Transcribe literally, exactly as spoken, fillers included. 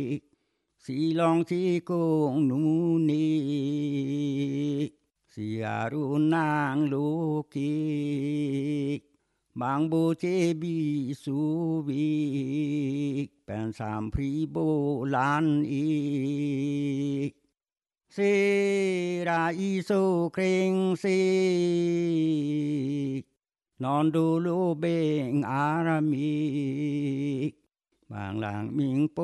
สีลองสีกงนูนีสีอารุนางลูกีบางโบเจบีสูบีเป็นสามพรีโบลานอีเซราอีโซเครงเซนอนดูโลเบงอารามิบางหลังมิงโป